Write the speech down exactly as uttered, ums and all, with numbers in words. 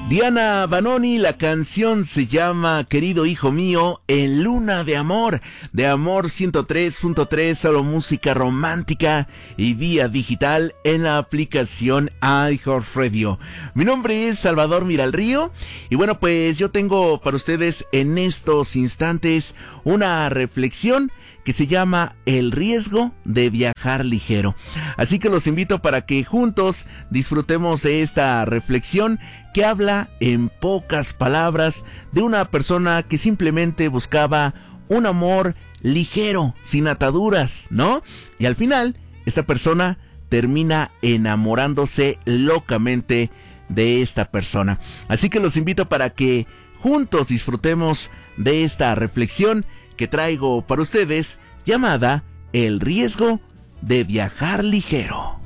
Diana Vanoni, la canción se llama Querido Hijo Mío, en Luna de Amor, de Amor ciento tres punto tres, solo música romántica y vía digital en la aplicación iHeartRadio. Mi nombre es Salvador Miralrío y bueno, pues yo tengo para ustedes en estos instantes una reflexión que se llama El riesgo de viajar ligero. Así que los invito para que juntos disfrutemos de esta reflexión que habla en pocas palabras de una persona que simplemente buscaba un amor ligero, sin ataduras, ¿no? Y al final, esta persona termina enamorándose locamente de esta persona. Así que los invito para que juntos disfrutemos de esta reflexión que traigo para ustedes, llamada El riesgo de viajar ligero.